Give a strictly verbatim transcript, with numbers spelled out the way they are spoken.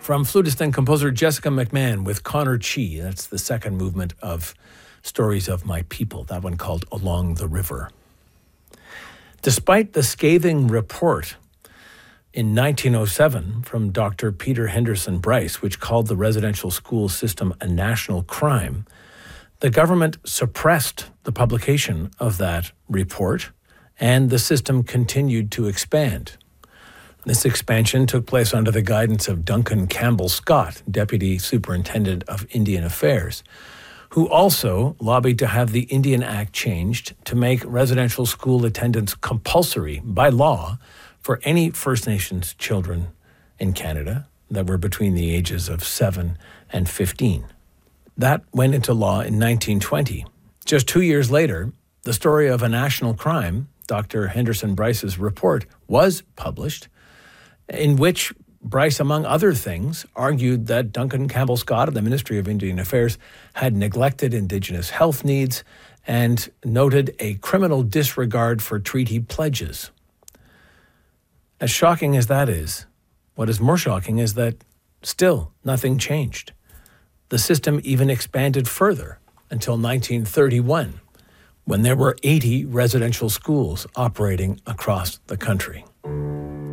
From flutist and composer Jessica McMahon with Connor Chi. That's the second movement of Stories of My People, that one called Along the River. Despite the scathing report in nineteen oh seven from Doctor Peter Henderson Bryce, which called the residential school system a national crime, the government suppressed the publication of that report, and the system continued to expand. This expansion took place under the guidance of Duncan Campbell Scott, Deputy Superintendent of Indian Affairs, who also lobbied to have the Indian Act changed to make residential school attendance compulsory by law for any First Nations children in Canada that were between the ages of seven and fifteen. That went into law in nineteen twenty. Just two years later, the story of a national crime, Doctor Henderson Bryce's report, was published, in which Bryce, among other things, argued that Duncan Campbell Scott of the Ministry of Indian Affairs had neglected Indigenous health needs and noted a criminal disregard for treaty pledges. As shocking as that is, what is more shocking is that still nothing changed. The system even expanded further until nineteen thirty-one, when there were eighty residential schools operating across the country.